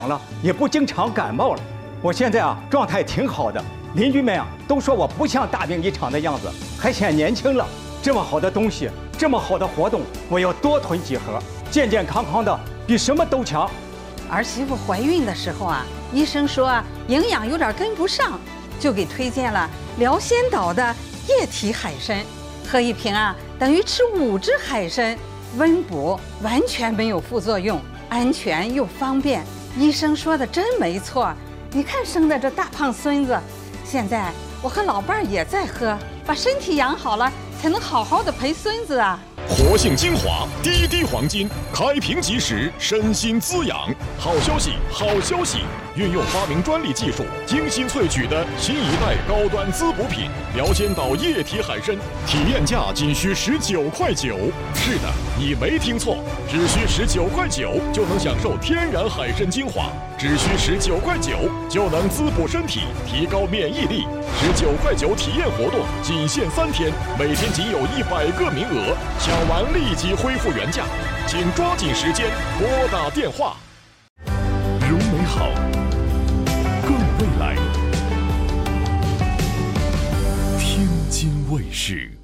了，也不经常感冒了。我现在状态挺好的，邻居们都说我不像大病一场的样子，还显年轻了。这么好的东西，这么好的活动，我要多囤几盒，健健康康的，比什么都强。 儿媳妇怀孕的时候医生说营养有点跟不上，就给推荐了辽仙岛的液体海参，喝一瓶等于吃5只海参，温补，完全没有副作用，安全又方便。医生说的真没错，你看生的这大胖孙子，现在我和老伴儿也在喝，把身体养好了，才能好好的陪孙子活性精华，滴滴黄金，开瓶即食，身心滋养。好消息，好消息！运用发明专利技术，精心萃取的新一代高端滋补品——辽仙岛液体海参，体验价仅需19.9块。是的，你没听错，只需19.9块就能享受天然海参精华，只需19.9块就能滋补身体，提高免疫力。19.9块体验活动仅限3天，每天仅有100个名额，抢完立即恢复原价，请抓紧时间拨打电话。如美好，更未来。天津卫视。